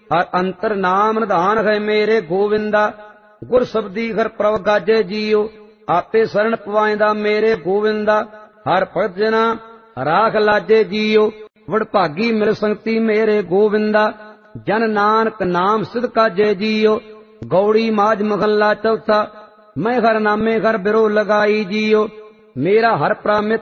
ਹਰ ਅੰਤਰ ਨਾਮ ਨਿਧਾਨ ਹੈ ਮੇਰੇ ਗੋਵਿੰਦਾ। ਗੁਰ ਸਬਦੀ ਹਰ ਪ੍ਰਭ ਗਾਜੇ ਜੀਓ, ਆਪੇ ਸਰਣ ਪਵਾਇਂਦਾ ਮੇਰੇ ਗੋਵਿੰਦਾ। ਹਰ ਭਗਤ ਜਨਾ ਰਾਖ ਲਾਜੇ ਜੀਓ, ਵਡਭਾਗੀ ਮਿਲ ਸੰਗਤੀ ਮੇਰੇ ਗੋਵਿੰਦਾ। ਜਨ ਨਾਨਕ ਨਾਮ ਸਿਧ ਕਾਜੇ ਜੀਓ, ਗੌੜੀ ਮਾਝ ਮਹੱਲਾ ਚੌਥਾ। ਮੈਂ ਹਰ ਨਾਮੇ ਹਰ ਬਿਰੋ ਲਗਾਈ ਜੀਓ, ਮੇਰਾ ਹਰ ਪ੍ਰਾਮਿਤ